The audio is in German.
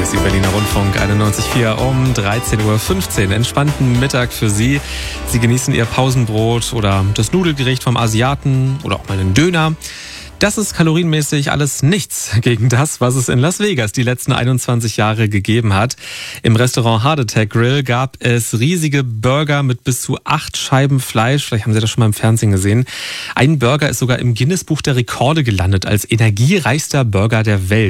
ist die Berliner Rundfunk 91.4 um 13.15 Uhr. Entspannten Mittag für Sie. Sie genießen Ihr Pausenbrot oder das Nudelgericht vom Asiaten oder auch mal einen Döner. Das ist kalorienmäßig alles nichts gegen das, was es in Las Vegas die letzten 21 Jahre gegeben hat. Im Restaurant Heart Attack Grill gab es riesige Burger mit bis zu 8 Scheiben Fleisch. Vielleicht haben Sie das schon mal im Fernsehen gesehen. Ein Burger ist sogar im Guinness-Buch der Rekorde gelandet als energiereichster Burger der Welt.